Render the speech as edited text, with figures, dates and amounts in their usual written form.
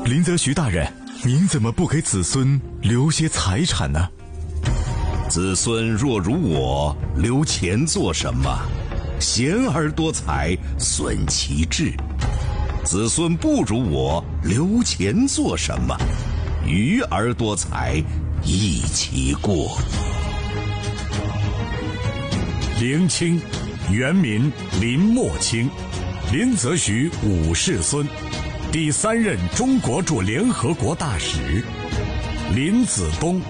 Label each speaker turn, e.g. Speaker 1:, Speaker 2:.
Speaker 1: 林则徐大人，您怎么不给子孙留些财产呢？
Speaker 2: 子孙若如我，留钱做什么？贤而多财，损其志。子孙不如我，留钱做什么？愚而多财，益其过。
Speaker 3: 林清，原名林默卿，林则徐五世孙，第3任中国驻联合国大使，林子恭。